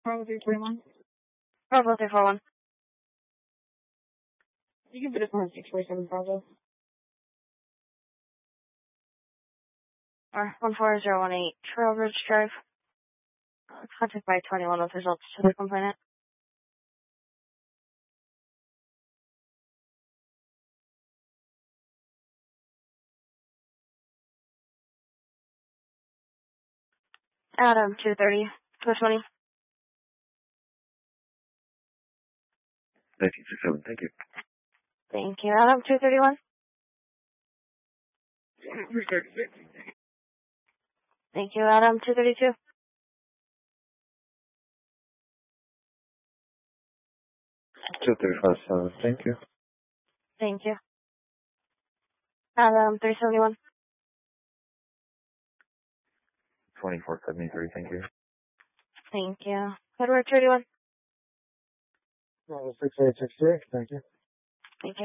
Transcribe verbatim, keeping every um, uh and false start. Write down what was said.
Bravo three twenty-one. Bravo three four one. You can put us on six forty-seven Bravo. Or one four zero one eight Trailbridge Drive. Contact by twenty-one with results to the complainant. Adam two thirty. Push money. nineteen sixty-seven, thank you. Thank you. Adam two thirty-one. Thank you. Adam two thirty-two. two thirty-five, seven, thank you. Thank you. Adam three seventy-one. twenty-four seventy-three, thank you. Thank you. Edward thirty-one. Bravo six eight six three, thank you.